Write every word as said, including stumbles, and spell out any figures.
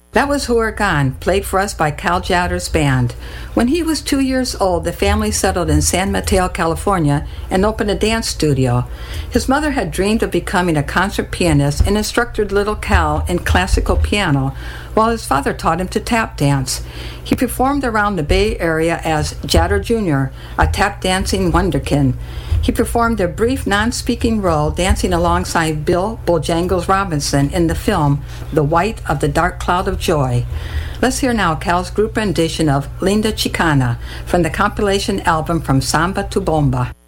That was Huracan, played for us by Cal Jadder's band. When he was two years old, the family settled in San Mateo, California, and opened a dance studio. His mother had dreamed of becoming a concert pianist and instructed little Cal in classical piano, while his father taught him to tap dance. He performed around the Bay Area as Jadder Junior, a tap dancing wonderkin. He performed a brief non-speaking role dancing alongside Bill Bojangles Robinson in the film The White of the Dark Cloud of Joy. Let's hear now Cal's group rendition of Linda Chicana from the compilation album From Samba to Bomba.